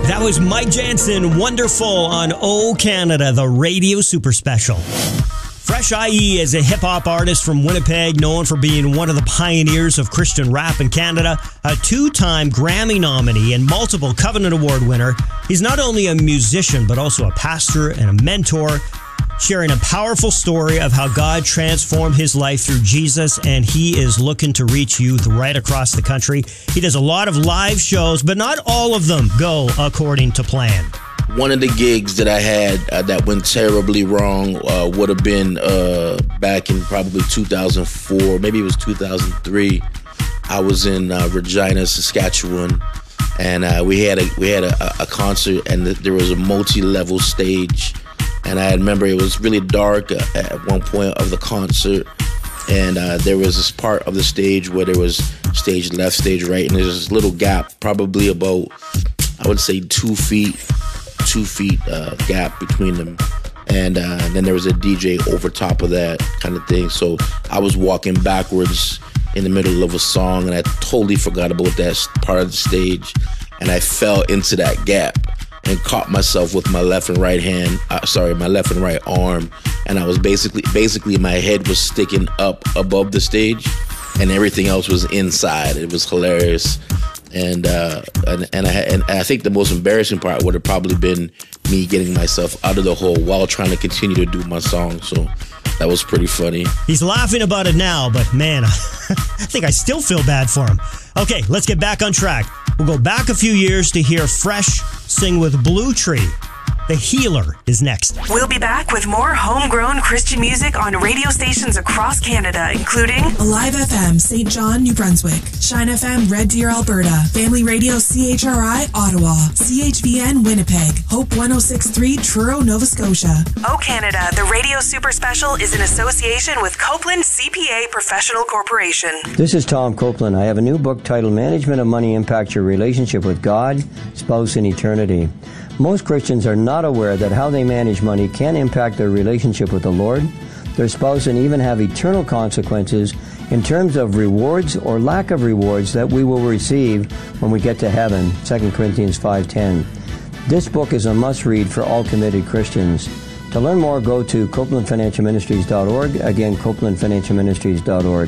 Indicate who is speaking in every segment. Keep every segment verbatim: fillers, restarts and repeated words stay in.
Speaker 1: That was Mike Jansen, Wonderful on O Canada, the radio super special. Fresh I E is a hip-hop artist from Winnipeg, known for being one of the pioneers of Christian rap in Canada, a two-time Grammy nominee and multiple Covenant Award winner. He's not only a musician, but also a pastor and a mentor, sharing a powerful story of how God transformed his life through Jesus, and he is looking to reach youth right across the country. He does a lot of live shows, but not all of them go according to plan.
Speaker 2: One of the gigs that I had uh, that went terribly wrong uh, would have been uh, back in probably two thousand four, maybe it was two thousand three. I was in uh, Regina, Saskatchewan, and uh, we had a we had a, a concert, and there was a multi-level stage. And I remember it was really dark uh, at one point of the concert, and uh, there was this part of the stage where there was stage left, stage right, and there's this little gap, probably about, I would say, two feet, two feet uh, gap between them. And, uh, and then there was a D J over top of that kind of thing. So I was walking backwards in the middle of a song, and I totally forgot about that part of the stage, and I fell into that gap and caught myself with my left and right hand, uh, sorry, my left and right arm, and I was basically, basically my head was sticking up above the stage, and everything else was inside. It was hilarious, and uh, and and I, and I think the most embarrassing part would have probably been me getting myself out of the hole while trying to continue to do my song. So that was pretty funny.
Speaker 1: He's laughing about it now, but man, I think I still feel bad for him. Okay, let's get back on track. We'll go back a few years to hear Fresh sing with Blue Tree. The Healer is next.
Speaker 3: We'll be back with more homegrown Christian music on radio stations across Canada, including
Speaker 4: Alive F M, Saint John, New Brunswick, Shine F M, Red Deer, Alberta, Family Radio, C H R I, Ottawa, C H V N, Winnipeg, Hope one oh six point three, Truro, Nova Scotia.
Speaker 3: O Canada, the radio super special is in association with Copeland C P A Professional Corporation.
Speaker 5: This is Tom Copeland. I have a new book titled Management of Money Impacts Your Relationship with God, Spouse, and Eternity. Most Christians are not aware that how they manage money can impact their relationship with the Lord, their spouse, and even have eternal consequences in terms of rewards or lack of rewards that we will receive when we get to heaven, Second Corinthians five ten. This book is a must-read for all committed Christians. To learn more, go to copeland financial ministries dot org. Again, copeland financial ministries dot org.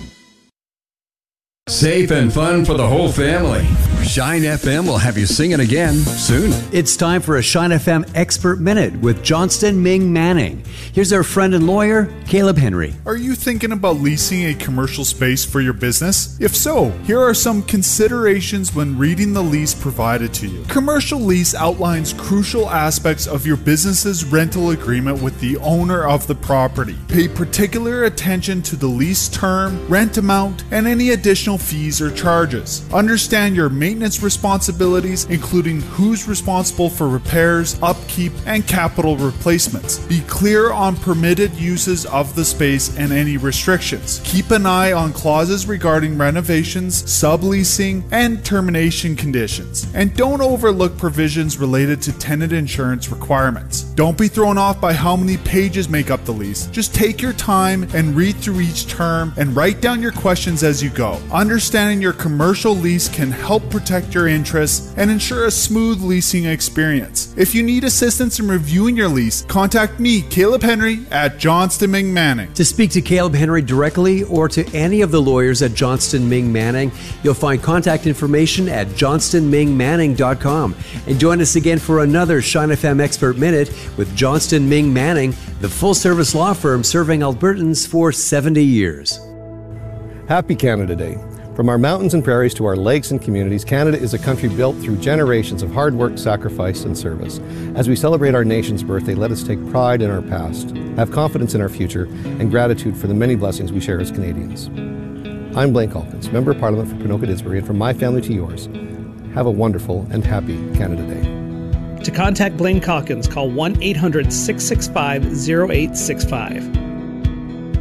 Speaker 6: Safe and fun for the whole family. Shine F M will have you singing again soon.
Speaker 7: It's time for a Shine F M Expert Minute with Johnston Ming Manning. Here's our friend and lawyer, Caleb Henry.
Speaker 8: Are you thinking about leasing a commercial space for your business? If so, here are some considerations when reading the lease provided to you. Commercial lease outlines crucial aspects of your business's rental agreement with the owner of the property. Pay particular attention to the lease term, rent amount, and any additional fees or charges. Understand your maintenance responsibilities, including who's responsible for repairs, upkeep, and capital replacements. Be clear on permitted uses of the space and any restrictions. Keep an eye on clauses regarding renovations, subleasing, and termination conditions. And don't overlook provisions related to tenant insurance requirements. Don't be thrown off by how many pages make up the lease. Just take your time and read through each term and write down your questions as you go. Understanding your commercial lease can help protect your interests and ensure a smooth leasing experience. If you need assistance in reviewing your lease, contact me, Caleb Henry, at Johnston Ming Manning.
Speaker 7: To speak to Caleb Henry directly or to any of the lawyers at Johnston Ming Manning, you'll find contact information at johnston ming manning dot com. And join us again for another Shine F M Expert Minute with Johnston Ming Manning, the full-service law firm serving Albertans for seventy years.
Speaker 9: Happy Canada Day. From our mountains and prairies to our lakes and communities, Canada is a country built through generations of hard work, sacrifice, and service. As we celebrate our nation's birthday, let us take pride in our past, have confidence in our future, and gratitude for the many blessings we share as Canadians. I'm Blaine Calkins, Member of Parliament for Ponoka-Disbury, and from my family to yours, have a wonderful and happy Canada Day.
Speaker 10: To contact Blaine Calkins, call one eight hundred six six five zero eight six five.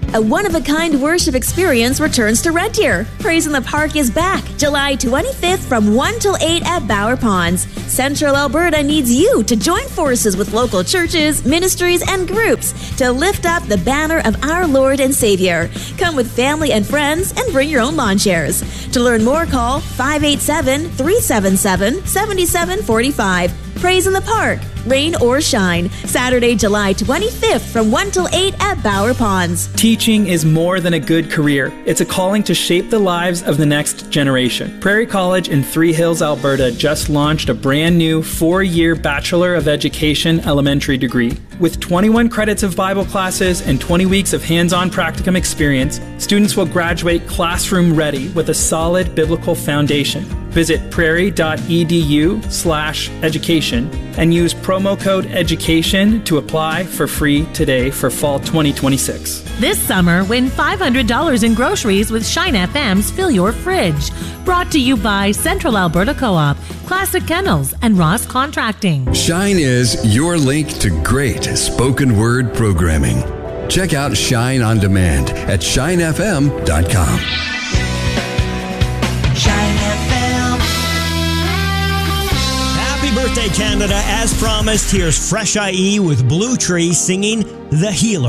Speaker 10: A one-of-a-kind worship experience returns to Red Deer. Praise in the Park is back July twenty-fifth from one till eight at Bower Ponds. Central Alberta needs you to join forces with local churches, ministries, and groups to lift up the banner of our Lord and Savior. Come with family and friends and bring your own lawn chairs. To learn more, call five eight seven, three seven seven, seven seven four five. Praise in the Park, rain or shine. Saturday, July twenty-fifth from one till eight at Bower Ponds.
Speaker 11: Teaching is more than a good career. It's a calling to shape the lives of the next generation. Prairie College in Three Hills, Alberta just launched a brand new four-year Bachelor of Education elementary degree. With twenty-one credits of Bible classes and twenty weeks of hands-on practicum experience, students will graduate classroom ready with a solid biblical foundation. Visit prairie.edu slash education and use promo code EDUCATION to apply for free today for fall twenty twenty-six.
Speaker 12: This summer, win five hundred dollars in groceries with Shine F M's Fill Your Fridge. Brought to you by Central Alberta Co-op, Classic Kennels, and Ross Contracting.
Speaker 6: Shine is your link to great spoken word programming. Check out Shine on Demand at shine f m dot com.
Speaker 1: Shine F M. Happy birthday, Canada. As promised, here's Fresh I E with Blue Tree singing The Healer.